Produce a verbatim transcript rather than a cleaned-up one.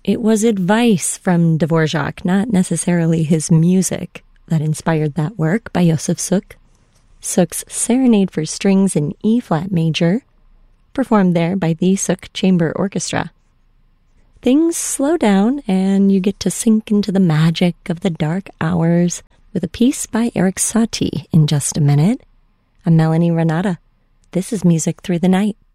it was advice from Dvorak, not necessarily his music, that inspired that work by Josef Suk. Suk's Serenade for Strings in E-flat major, performed there by the Suk Chamber Orchestra. Things slow down and you get to sink into the magic of the dark hours with a piece by Erik Satie in just a minute. I'm Melanie Renata. This is Music Through the Night.